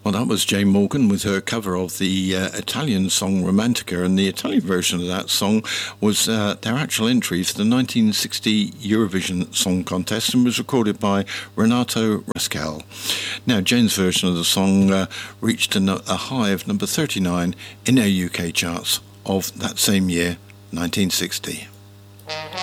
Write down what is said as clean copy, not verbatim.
Well, that was Jane Morgan with her cover of the Italian song Romantica, and the Italian version of that song was their actual entry for the 1960 Eurovision Song Contest and was recorded by Renato Rascal. Now, Jane's version of the song reached a high of number 39 in our UK charts of that same year, 1960.